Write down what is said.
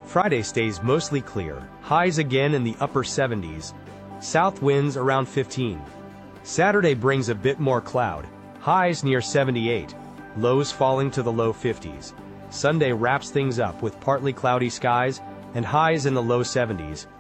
Friday stays mostly clear, highs again in the upper 70s. South winds around 15. Saturday brings a bit more cloud, highs near 78, lows falling to the low 50s. Sunday wraps things up with partly cloudy skies and highs in the low 70s.